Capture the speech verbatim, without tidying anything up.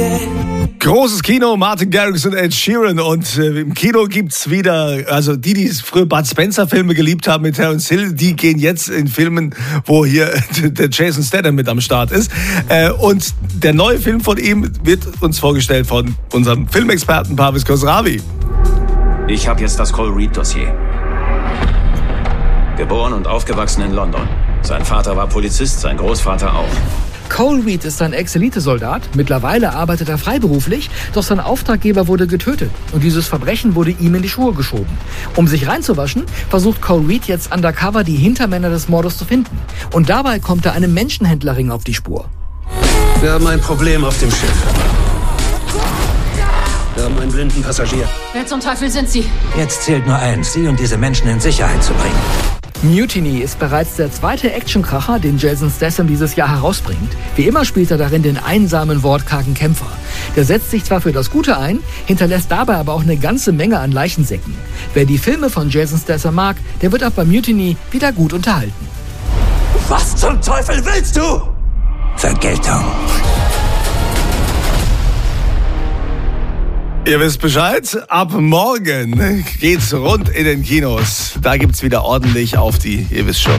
Großes Kino, Martin Garrix und Ed Sheeran. Und äh, im Kino gibt's wieder, also die, die früher Bud Spencer-Filme geliebt haben mit Terence Hill, die gehen jetzt in Filmen, wo hier der Jason Statham mit am Start ist. Äh, und der neue Film von ihm wird uns vorgestellt von unserem Filmexperten Parviz Khosravi. Ich habe jetzt das Cole Reed-Dossier. Geboren und aufgewachsen in London. Sein Vater war Polizist, sein Großvater auch. Cole Reed ist ein Ex-Elite-Soldat. Mittlerweile arbeitet er freiberuflich, doch sein Auftraggeber wurde getötet. Und dieses Verbrechen wurde ihm in die Schuhe geschoben. Um sich reinzuwaschen, versucht Cole Reed jetzt undercover die Hintermänner des Mordes zu finden. Und dabei kommt er einem Menschenhändlerring auf die Spur. Wir haben ein Problem auf dem Schiff. Wir haben einen blinden Passagier. Wer zum Teufel sind Sie? Jetzt zählt nur eins, Sie und diese Menschen in Sicherheit zu bringen. Mutiny ist bereits der zweite Actionkracher, den Jason Statham dieses Jahr herausbringt. Wie immer spielt er darin den einsamen, wortkargen Kämpfer. Der setzt sich zwar für das Gute ein, hinterlässt dabei aber auch eine ganze Menge an Leichensäcken. Wer die Filme von Jason Statham mag, der wird auch bei Mutiny wieder gut unterhalten. Was zum Teufel willst du? Vergeltung. Ihr wisst Bescheid, ab morgen geht's rund in den Kinos. Da gibt's wieder ordentlich auf die, ihr wisst schon.